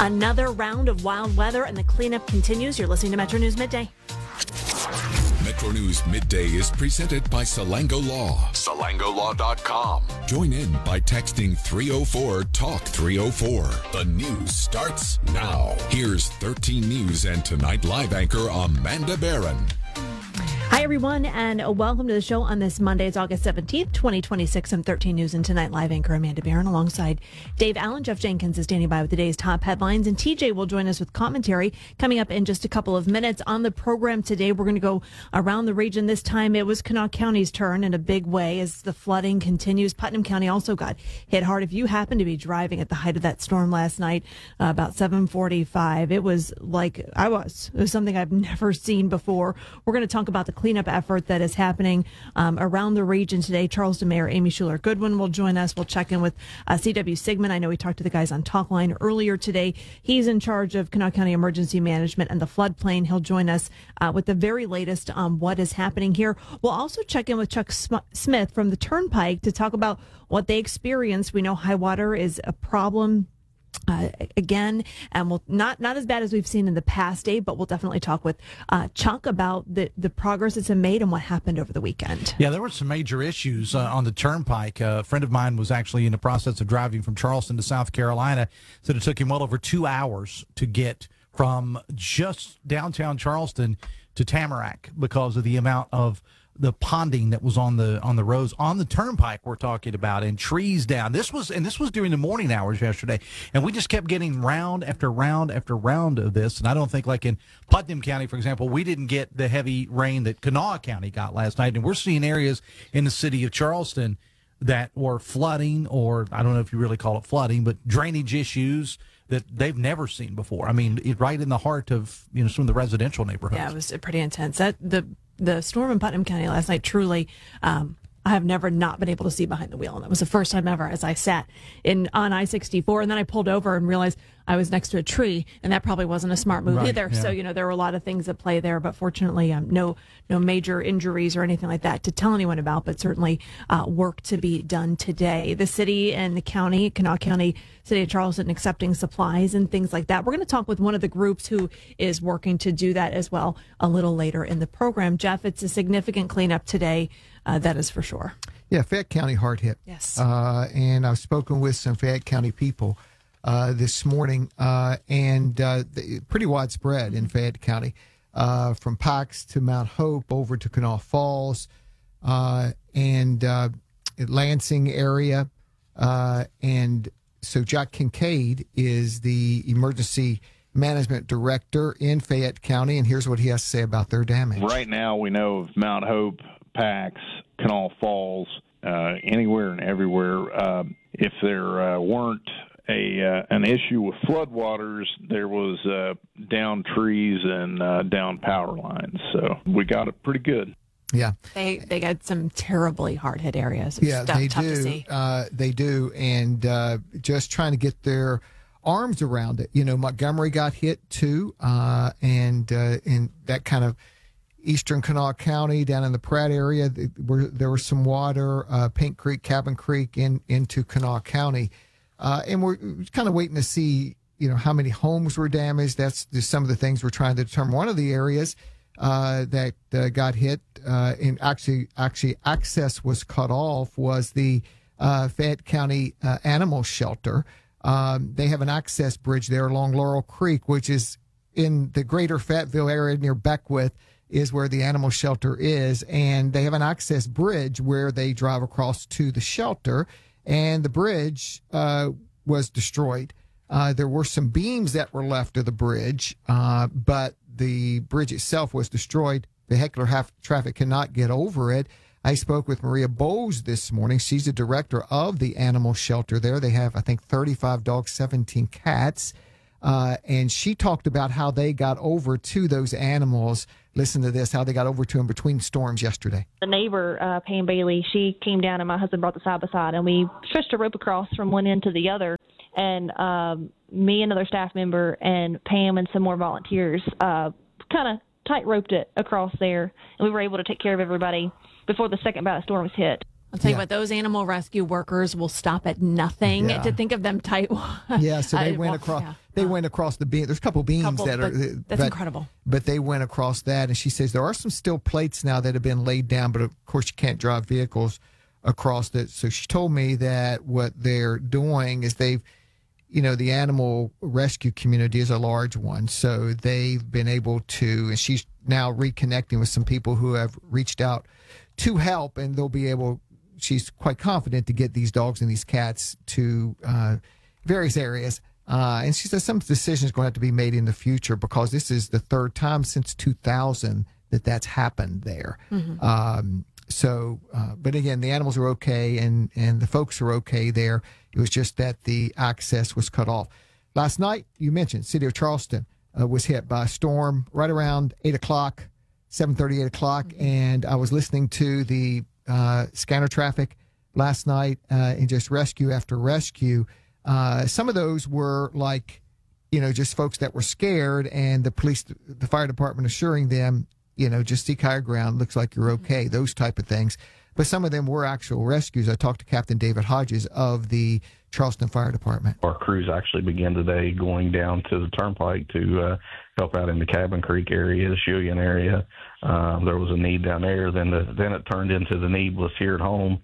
Another round of wild weather and the cleanup continues. You're listening to Metro News Midday. Metro News Midday is presented by Salango Law. SalangoLaw.com. Join in by texting 304-TALK-304. The news starts now. Here's 13 News and Tonight Live anchor Amanda Barron. Hi, everyone, and welcome to the show on this Monday. It's August 17th, 2026. I'm 13 News and Tonight Live anchor Amanda Barron alongside Dave Allen. Jeff Jenkins is standing by with today's top headlines, and TJ will join us with commentary coming up in just a couple of minutes. On the program today, we're going to go around the region. This time it was Kanawha County's turn in a big way as the flooding continues. Putnam County also got hit hard. If you happen to be driving at the height of that storm last night, about 7:45, it was like it was something I've never seen before. We're going to talk about the cleanup effort that is happening around the region today. Charleston Mayor Amy Schuler Goodwin will join us. We'll check in with C.W. Sigmund. I know we talked to the guys on Talkline earlier today. He's in charge of Kanawha County Emergency Management and the floodplain. He'll join us with the very latest on what is happening here. We'll also check in with Chuck Smith from the Turnpike to talk about what they experienced. We know high water is a problem again, and we'll not as bad as we've seen in the past, Dave, but we'll definitely talk with Chuck about the progress that's been made and what happened over the weekend. Yeah, there were some major issues on the Turnpike. A friend of mine was actually in the process of driving from Charleston to South Carolina, said it took him well over 2 hours to get from just downtown Charleston to Tamarack because of the amount of the ponding that was on the roads on the Turnpike we're talking about, and trees down. This was during the morning hours yesterday, and we just kept getting round after round after round of this. And I don't think, like in Putnam County, for example, we didn't get the heavy rain that Kanawha County got last night, and we're seeing areas in the city of Charleston that were flooding, or I don't know if you really call it flooding, but drainage issues that they've never seen before. I mean, right in the heart of some of the residential neighborhoods. Yeah, it was pretty intense. The storm in Putnam County last night, truly, I have never not been able to see behind the wheel. And that was the first time ever as I sat on I-64. And then I pulled over and realized I was next to a tree, and that probably wasn't a smart move either. Yeah. So, there were a lot of things at play there. But fortunately, no major injuries or anything like that to tell anyone about, but certainly work to be done today. The city and the county, Kanawha County, City of Charleston, accepting supplies and things like that. We're going to talk with one of the groups who is working to do that as well a little later in the program. Jeff, it's a significant cleanup today. That is for sure. Yeah, Fayette County hard hit. Yes. And I've spoken with some Fayette County people this morning, and pretty widespread in Fayette County, from Pikes to Mount Hope over to Kanawha Falls, and Lansing area. And so Jack Kincaid is the emergency management director in Fayette County, and here's what he has to say about their damage. Right now, we know of Mount Hope, Pax, Kanawha Falls, anywhere and everywhere. If there weren't an issue with floodwaters, there was down trees and down power lines. So we got it pretty good. Yeah, they got some terribly hard hit areas. Yeah, they do. They do, and just trying to get their arms around it. Montgomery got hit too, and in that kind of eastern Kanawha County, down in the Pratt area, there was some water, Pink Creek, Cabin Creek, into Kanawha County, and we're kind of waiting to see, how many homes were damaged. That's just some of the things we're trying to determine. One of the areas that got hit, and actually access was cut off, was the Fayette County Animal Shelter. They have an access bridge there along Laurel Creek, which is in the greater Fayetteville area near Beckwith, is where the animal shelter is, and they have an access bridge where they drive across to the shelter, and the bridge was destroyed. There were some beams that were left of the bridge, but the bridge itself was destroyed. Vehicular traffic cannot get over it. I spoke with Maria Bowes this morning. She's the director of the animal shelter there. They have, I think, 35 dogs, 17 cats. And she talked about how they got over to those animals. Listen to this, how they got over to them between storms yesterday. The neighbor, Pam Bailey, she came down and my husband brought the side-by-side, and we stretched a rope across from one end to the other. And me and another staff member and Pam and some more volunteers kind of tight roped it across there. And we were able to take care of everybody before the second bout of storms hit. I'll tell you what, those animal rescue workers will stop at nothing to think of them tight. Yeah, so they went across. Yeah. They went across the beam. There's a couple beams that's incredible. But they went across that, and she says there are some steel plates now that have been laid down, but of course you can't drive vehicles across it. So she told me that what they're doing is the animal rescue community is a large one, so they've been able to, and she's now reconnecting with some people who have reached out to help, and they'll be able. She's quite confident to get these dogs and these cats to various areas. And she says some decisions are going to have to be made in the future because this is the third time since 2000 that's happened there. Mm-hmm. But again, the animals are okay and the folks are okay there. It was just that the access was cut off. Last night, you mentioned, city of Charleston was hit by a storm right around 8 o'clock, 7:30, 8 o'clock. Mm-hmm. And I was listening to the scanner traffic last night and just rescue after rescue. Some of those were like, just folks that were scared and the police, the fire department assuring them, just seek higher ground. Looks like you're okay. Those type of things. But some of them were actual rescues. I talked to Captain David Hodges of the Charleston Fire Department. Our crews actually began today going down to the turnpike to help out in the Cabin Creek area, the Shillian area. There was a need down there. Then it turned into the need was here at home.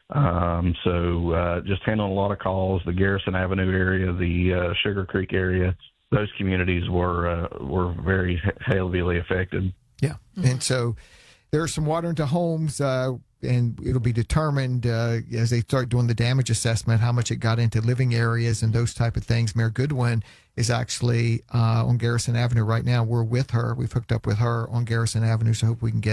So just handling a lot of calls. The Garrison Avenue area, the Sugar Creek area, those communities were very heavily affected. Yeah, and so there's some water into homes. And it'll be determined as they start doing the damage assessment how much it got into living areas and those type of things. Mayor Goodwin is actually on Garrison Avenue right now. We're with her. We've hooked up with her on Garrison Avenue, so I hope we can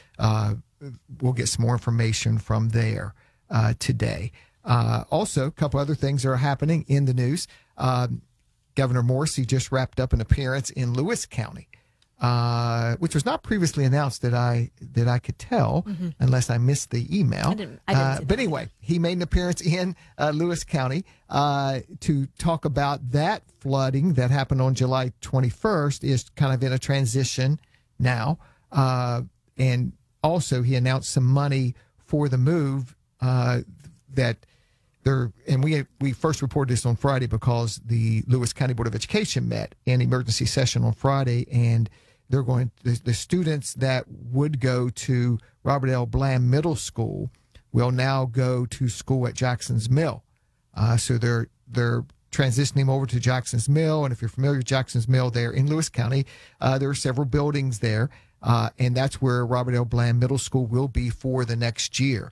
we'll get some more information from there today. Also, a couple other things are happening in the news. Governor Morrisey just wrapped up an appearance in Lewis County. Which was not previously announced that I could tell, unless I missed the email. I didn't but anyway, he made an appearance in Lewis County to talk about that flooding that happened on July 21st is kind of in a transition now. And also he announced some money for the move that there, and we first reported this on Friday because the Lewis County Board of Education met in emergency session on Friday, and they're going the students that would go to Robert L. Bland Middle School will now go to school at Jackson's Mill. So they're transitioning them over to Jackson's Mill, and if you're familiar with Jackson's Mill there in Lewis County, there are several buildings there, and that's where Robert L. Bland Middle School will be for the next year.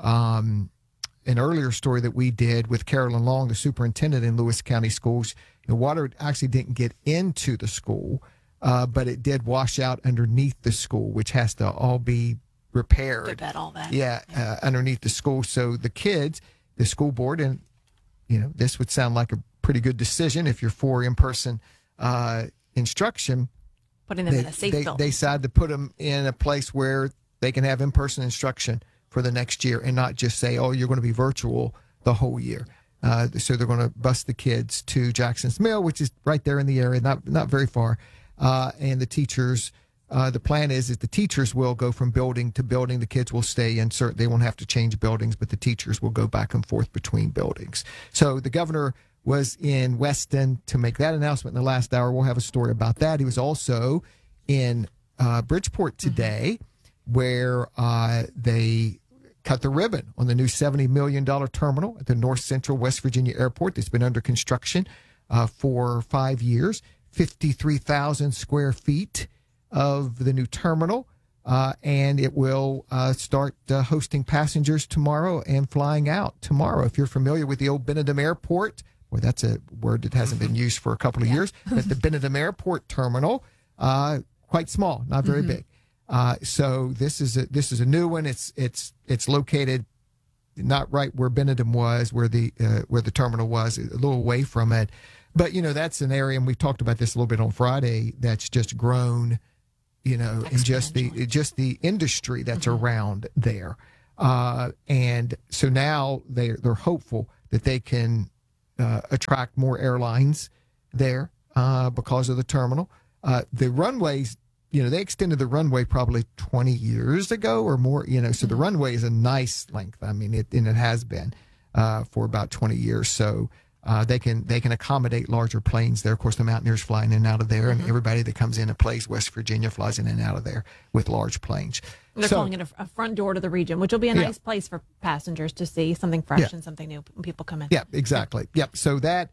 An earlier story that we did with Carolyn Long, the superintendent in Lewis County Schools, the water actually didn't get into the school, but it did wash out underneath the school, which has to all be repaired. All that. Yeah, underneath the school. So the kids, the school board, and this would sound like a pretty good decision if you're for in-person instruction. Putting them in a safe building. They decided to put them in a place where they can have in-person instruction for the next year and not just say, oh, you're going to be virtual the whole year. So they're going to bus the kids to Jackson's Mill, which is right there in the area, not very far. And the teachers, the plan is that the teachers will go from building to building. The kids will stay in certain, they won't have to change buildings, but the teachers will go back and forth between buildings. So the governor was in Weston to make that announcement in the last hour. We'll have a story about that. He was also in Bridgeport today, where they cut the ribbon on the new $70 million terminal at the North Central West Virginia Airport that's been under construction for 5 years, 53,000 square feet of the new terminal, and it will start hosting passengers tomorrow and flying out tomorrow. If you're familiar with the old Benedum Airport, well, that's a word that hasn't been used for a couple of years, but the Benedum Airport terminal, quite small, not very big. So this is a new one. It's located not right where Benedum was, where the terminal was, a little away from it. But that's an area, and we talked about this a little bit on Friday, that's just grown, and just the industry that's around there. And so now they're hopeful that they can attract more airlines there because of the terminal. The runways they extended the runway probably 20 years ago or more, so the runway is a nice length. I mean, it has been for about 20 years. So they can accommodate larger planes there. Of course, the Mountaineers fly in and out of there, and everybody that comes in and plays West Virginia flies in and out of there with large planes. They're calling it a front door to the region, which will be a nice place for passengers to see something fresh and something new when people come in. Yeah, exactly. Yep. So that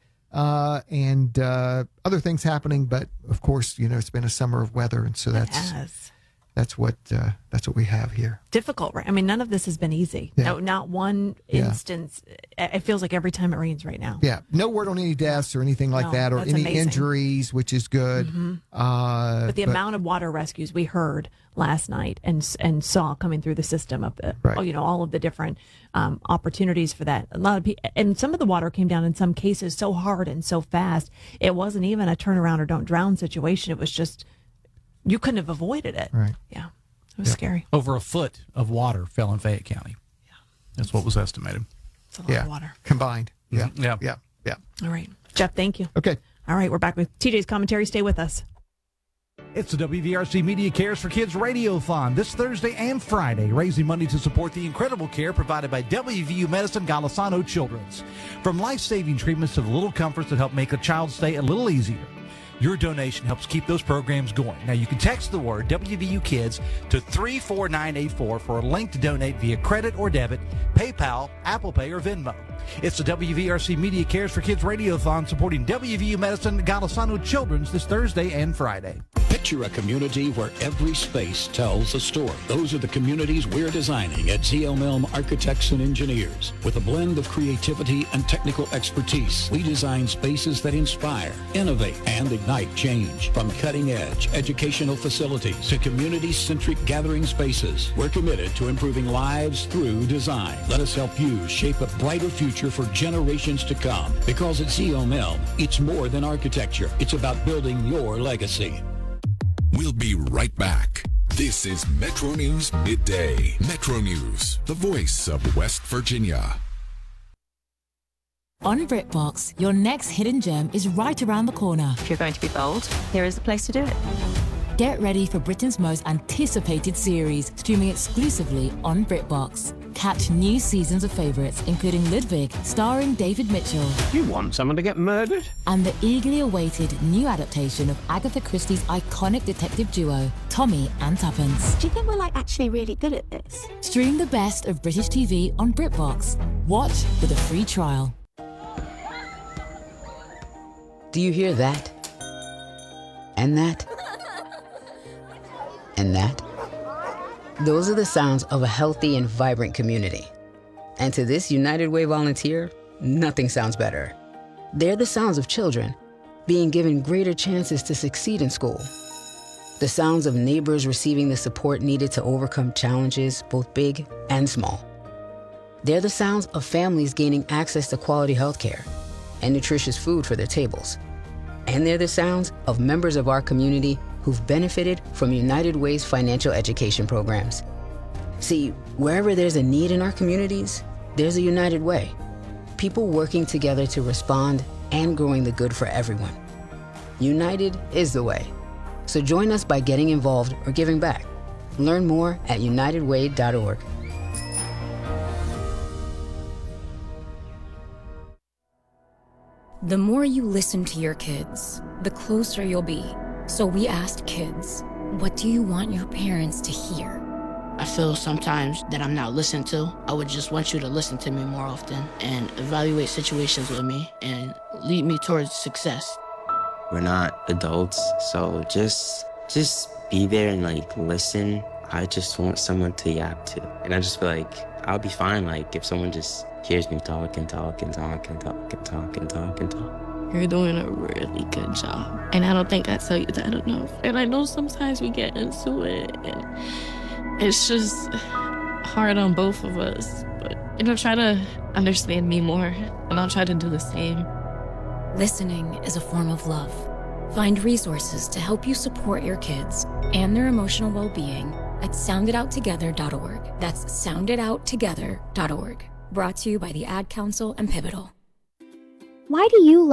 and other things happening, but of course, it's been a summer of weather, and so that's what we have here. Difficult, right? I mean, none of this has been easy. Yeah. No, not one instance. It feels like every time it rains right now. Yeah, no word on any deaths or anything like that, or any injuries, which is good. Mm-hmm. But the amount of water rescues we heard last night and saw coming through the system of all of the different opportunities for that. A lot of people, and some of the water came down in some cases so hard and so fast. It wasn't even a turnaround or don't drown situation. It was just. You couldn't have avoided it. Right. Yeah. It was scary. Over a foot of water fell in Fayette County. Yeah. That's what was estimated. It's a lot of water. Combined. Yeah. Mm-hmm. Yeah. All right. Jeff, thank you. Okay. All right. We're back with TJ's commentary. Stay with us. It's the WVRC Media Cares for Kids Radiothon this Thursday and Friday, raising money to support the incredible care provided by WVU Medicine Golisano Children's. From life-saving treatments to the little comforts that help make a child's stay a little easier. Your donation helps keep those programs going. Now, you can text the word WVU Kids to 34984 for a link to donate via credit or debit, PayPal, Apple Pay, or Venmo. It's the WVRC Media Cares for Kids Radiothon supporting WVU Medicine Golisano Children's this Thursday and Friday. Picture a community where every space tells a story. Those are the communities we're designing at ZLM Architects and Engineers. With a blend of creativity and technical expertise, we design spaces that inspire, innovate, and ignite change. From cutting-edge educational facilities to community-centric gathering spaces, we're committed to improving lives through design. Let us help you shape a brighter future for generations to come. Because at ZLM, it's more than architecture. It's about building your legacy. We'll be right back. This is Metro News Midday. Metro News, the voice of West Virginia. On BritBox, your next hidden gem is right around the corner. If you're going to be bold, here is the place to do it. Get ready for Britain's most anticipated series, streaming exclusively on BritBox. Catch new seasons of favourites, including Ludwig, starring David Mitchell. You want someone to get murdered? And the eagerly awaited new adaptation of Agatha Christie's iconic detective duo, Tommy and Tuppence. Do you think we're actually really good at this? Stream the best of British TV on BritBox. Watch with a free trial. Do you hear that? And that? And that? Those are the sounds of a healthy and vibrant community. And to this United Way volunteer, nothing sounds better. They're the sounds of children being given greater chances to succeed in school. The sounds of neighbors receiving the support needed to overcome challenges, both big and small. They're the sounds of families gaining access to quality healthcare and nutritious food for their tables. And they're the sounds of members of our community who've benefited from United Way's financial education programs. See, wherever there's a need in our communities, there's a United Way. People working together to respond and growing the good for everyone. United is the way. So join us by getting involved or giving back. Learn more at unitedway.org. The more you listen to your kids, the closer you'll be. So we asked kids, what do you want your parents to hear? I feel sometimes that I'm not listened to. I would just want you to listen to me more often and evaluate situations with me and lead me towards success. We're not adults, so just be there and listen. I just want someone to yap to. And I just feel like I'll be fine if someone just hears me talk and talk and talk and talk and talk and talk and talk. You're doing a really good job. And I don't think I tell you that enough. And I know sometimes we get into it and it's just hard on both of us. But, try to understand me more and I'll try to do the same. Listening is a form of love. Find resources to help you support your kids and their emotional well-being at sounditouttogether.org. That's sounditouttogether.org. Brought to you by the Ad Council and Pivotal. Why do you